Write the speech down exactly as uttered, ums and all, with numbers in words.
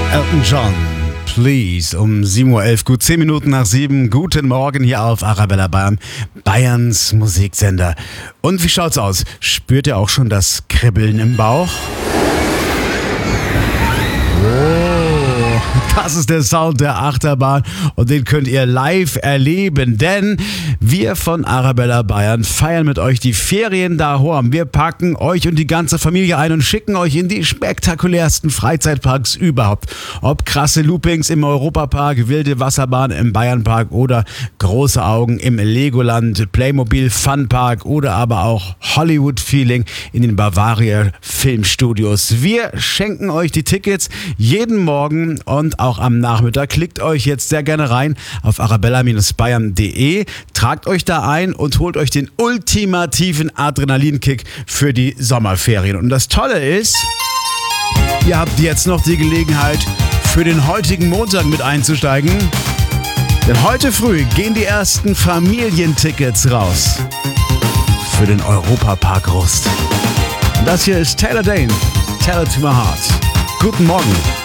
Elton John, please, um sieben Uhr elf, gut zehn Minuten nach sieben. Guten Morgen hier auf Arabella Bayern, Bayerns Musiksender. Und wie schaut's aus? Spürt ihr auch schon das Kribbeln im Bauch? Oh, das ist der Sound der Achterbahn und den könnt ihr live erleben, denn wir von Arabella Bayern feiern mit euch die Ferien daheim. Wir packen euch und die ganze Familie ein und schicken euch in die spektakulärsten Freizeitparks überhaupt. Ob krasse Loopings im Europapark, wilde Wasserbahn im Bayernpark oder große Augen im Legoland, Playmobil Funpark oder aber auch Hollywood Feeling in den Bavaria Filmstudios. Wir schenken euch die Tickets jeden Morgen und auch am Nachmittag. Klickt euch jetzt sehr gerne rein auf arabella Bayern punkt de, tragt euch da ein und holt euch den ultimativen Adrenalinkick für die Sommerferien. Und das Tolle ist, ihr habt jetzt noch die Gelegenheit, für den heutigen Montag mit einzusteigen. Denn heute früh gehen die ersten Familientickets raus für den Europapark Rust. Und das hier ist Taylor Dayne, Tell It to My Heart. Guten Morgen.